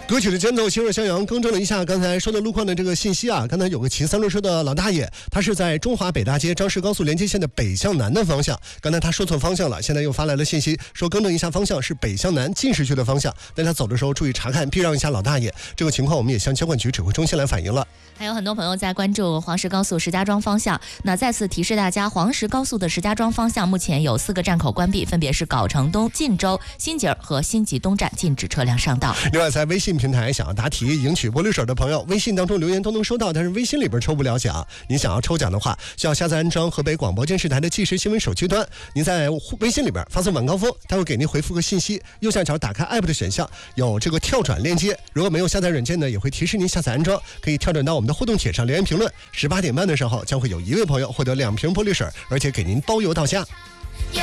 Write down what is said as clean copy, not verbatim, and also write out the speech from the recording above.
歌曲的间奏，新日向阳更正了一下刚才说的路况的这个信息啊。刚才有个骑三轮车的老大爷，他是在中华北大街张市高速连接线的北向南的方向，刚才他说错方向了，现在又发来了信息说更正一下方向，是北向南进市区的方向，但他走的时候注意查看，避让一下老大爷。这个情况我们也向交管局指挥中心来反映了。 还有很多朋友在关注黄石高速石家庄方向，那再次提示大家，黄石高速的石家庄方向目前有4个站口关闭，分别是藁城东、晋州、新集和新集东站，禁止车辆上道。 另外，在微信平台想要答题赢取玻璃水的朋友，微信当中留言都能收到，但是微信里边抽不了奖。您想要抽奖的话，需要下载安装河北广播电视台的即时新闻手机端，您在微信里边发送晚高峰，他会给您回复个信息，右下角打开 app 的选项，有这个跳转链接，如果没有下载软件呢，也会提示您下载安装，可以跳转到我们的互动帖上留言评论。18点半的时候将会有1位朋友获得2瓶玻璃水，而且给您包邮到家。